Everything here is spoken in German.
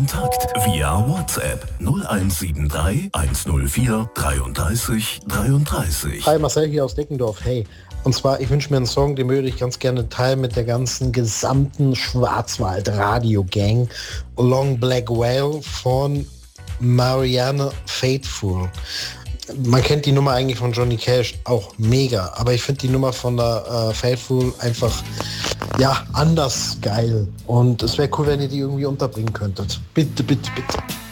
Kontakt via WhatsApp 0173 104 33 33. Hi, Marcel hier aus Deckendorf. Hey, und zwar, ich wünsche mir einen Song, den würde ich ganz gerne teilen mit der ganzen gesamten Schwarzwald-Radio-Gang. Long Black Whale von Marianne Faithfull. Man kennt die Nummer eigentlich von Johnny Cash, auch mega, aber ich finde die Nummer von der Faithfull einfach, ja, anders geil. Und es wäre cool, wenn ihr die irgendwie unterbringen könntet. Bitte, bitte, bitte.